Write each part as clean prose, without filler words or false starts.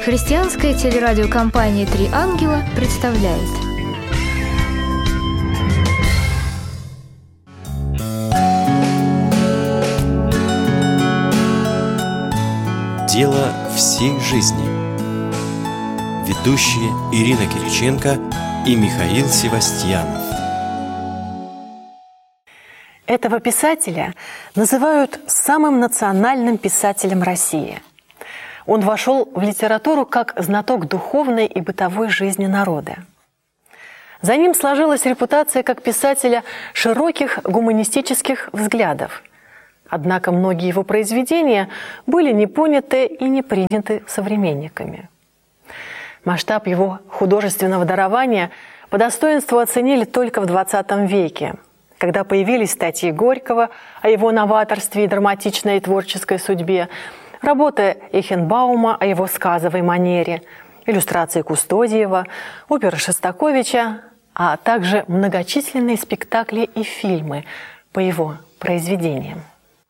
Христианская телерадиокомпания «Три ангела» представляет. Дело всей жизни. Ведущие Ирина Кириченко и Михаил Севастьянов. Этого писателя называют самым национальным писателем России. Он вошел в литературу как знаток духовной и бытовой жизни народа. За ним сложилась репутация как писателя широких гуманистических взглядов. Однако многие его произведения были не поняты и не приняты современниками. Масштаб его художественного дарования по достоинству оценили только в XX веке, когда появились статьи Горького о его новаторстве и драматичной и творческой судьбе, работы Эйхенбаума о его сказовой манере, иллюстрации Кустодиева, оперы Шостаковича, а также многочисленные спектакли и фильмы по его произведениям.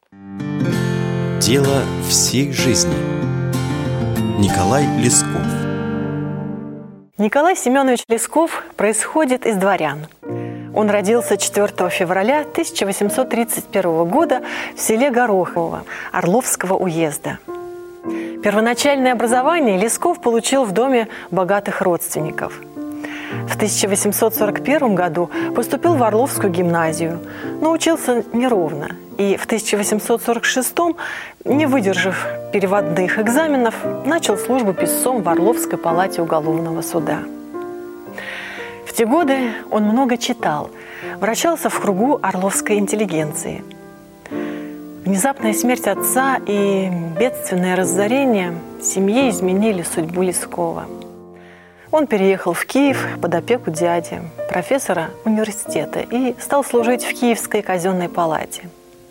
Дело всей жизни. Николай Лесков. Николай Семенович Лесков происходит из дворян. Он родился 4 февраля 1831 года в селе Горохово Орловского уезда. Первоначальное образование Лесков получил в доме богатых родственников. В 1841 году поступил в Орловскую гимназию, но учился неровно. И в 1846, не выдержав переводных экзаменов, начал службу писцом в Орловской палате уголовного суда. В те годы он много читал, вращался в кругу орловской интеллигенции. Внезапная смерть отца и бедственное разорение семье изменили судьбу Лескова. Он переехал в Киев под опеку дяди, профессора университета, и стал служить в Киевской казенной палате.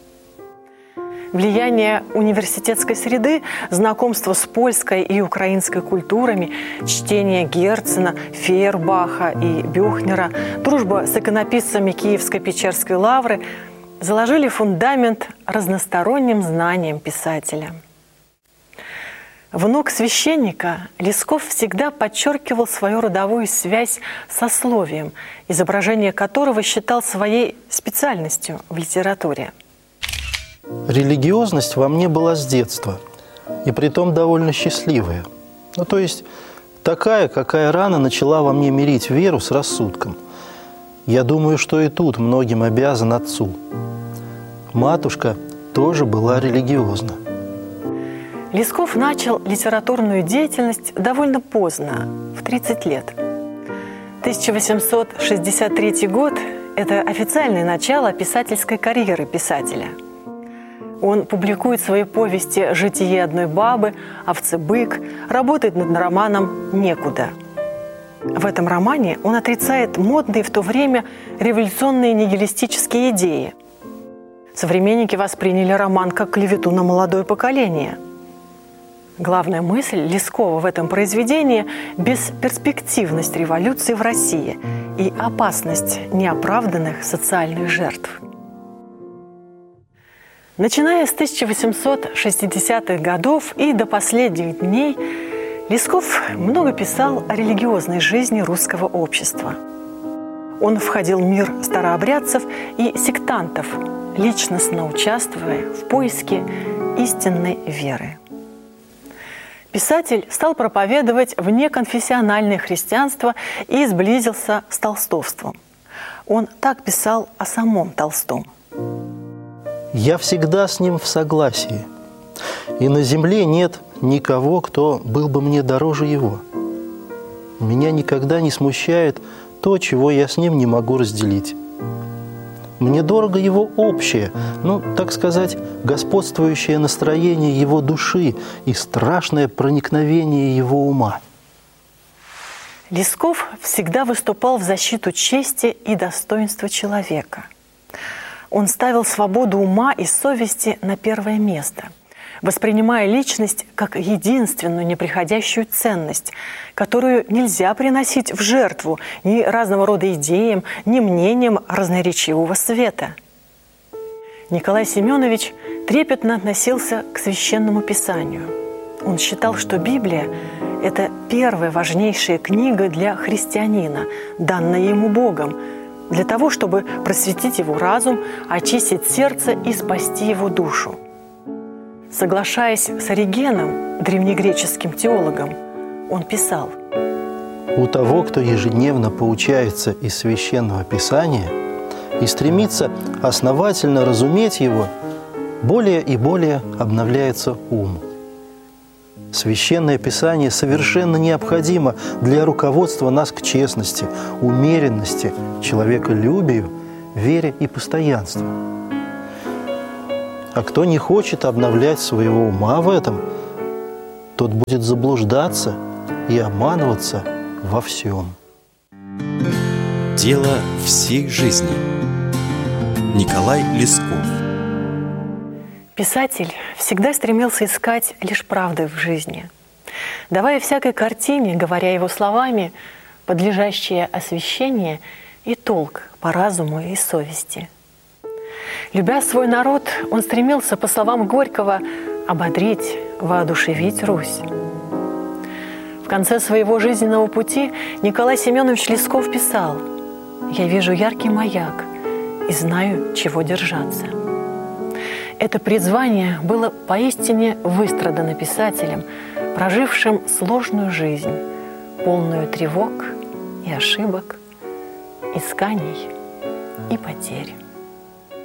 Влияние университетской среды, знакомство с польской и украинской культурами, чтение Герцена, Фейербаха и Бюхнера, дружба с иконописцами Киевской Печерской лавры заложили фундамент разносторонним знаниям писателя. Внук священника, Лесков всегда подчеркивал свою родовую связь с сословием, изображение которого считал своей специальностью в литературе. Религиозность во мне была с детства, и притом довольно счастливая. То есть такая, какая рано начала во мне мирить веру с рассудком. Я думаю, что и тут многим обязан отцу. Матушка тоже была религиозна. Лесков начал литературную деятельность довольно поздно, в 30 лет. 1863 год – это официальное начало писательской карьеры писателя. Он публикует свои повести «Житие одной бабы», «Овцебык», работает над романом «Некуда». В этом романе он отрицает модные в то время революционные нигилистические идеи. Современники восприняли роман как клевету на молодое поколение. Главная мысль Лескова в этом произведении – бесперспективность революции в России и опасность неоправданных социальных жертв. Начиная с 1860-х годов и до последних дней Лесков много писал о религиозной жизни русского общества. Он входил в мир старообрядцев и сектантов, личностно участвуя в поиске истинной веры. Писатель стал проповедовать внеконфессиональное христианство и сблизился с толстовством. Он так писал о самом Толстом. Я всегда с ним в согласии, и на земле нет никого, кто был бы мне дороже его. Меня никогда не смущает то, чего я с ним не могу разделить. Мне дорого его общее, так сказать, господствующее настроение его души и страшное проникновение его ума. Лесков всегда выступал в защиту чести и достоинства человека. Он ставил свободу ума и совести на первое место, воспринимая личность как единственную неприходящую ценность, которую нельзя приносить в жертву ни разного рода идеям, ни мнениям разноречивого света. Николай Семенович трепетно относился к священному писанию. Он считал, что Библия – это первая важнейшая книга для христианина, данная ему Богом, для того, чтобы просветить его разум, очистить сердце и спасти его душу. Соглашаясь с Оригеном, древнегреческим теологом, он писал: «У того, кто ежедневно поучается из Священного Писания и стремится основательно разуметь его, более и более обновляется ум». Священное Писание совершенно необходимо для руководства нас к честности, умеренности, человеколюбию, вере и постоянству. А кто не хочет обновлять своего ума в этом, тот будет заблуждаться и обманываться во всем. Дело всей жизни. Николай Лесков. Писатель всегда стремился искать лишь правды в жизни, давая всякой картине, говоря его словами, подлежащее освящение и толк по разуму и совести. Любя свой народ, он стремился, по словам Горького, ободрить, воодушевить Русь. В конце своего жизненного пути Николай Семенович Лесков писал: «Я вижу яркий маяк и знаю, чего держаться». Это призвание было поистине выстрадано писателем, прожившим сложную жизнь, полную тревог и ошибок, исканий и потерь.